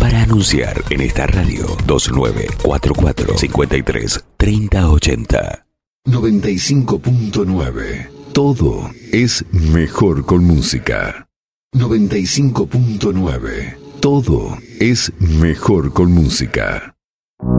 para anunciar en esta radio. 2944-53-3080. 95.9. Todo es mejor con música. 95.9. Todo es mejor con música.